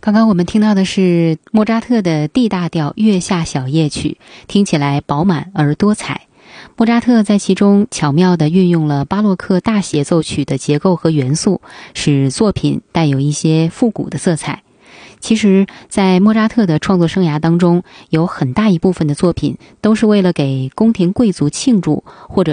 刚刚我们听到的是莫扎特的 D 大调月下小夜曲，听起来饱满而多彩。莫扎特在其中巧妙地运用了巴洛克大协奏曲的结构和元素，使作品带有一些复古的色彩。其实在莫扎特的创作生涯当中，有很大一部分的作品都是为了给宫廷贵族庆祝或者